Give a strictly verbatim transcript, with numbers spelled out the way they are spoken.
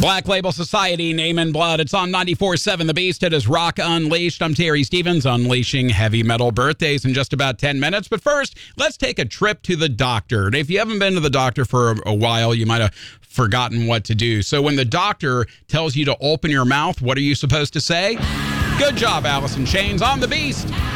Black Label Society, Name in Blood. It's on ninety-four point seven The Beast. It is Rock Unleashed. I'm Terry Stevens, unleashing heavy metal birthdays in just about ten minutes. But first, let's take a trip to the doctor. If you haven't been to the doctor for a, a while, you might have forgotten what to do. So when the doctor tells you to open your mouth, what are you supposed to say? Good job, Alice in Chains on The Beast.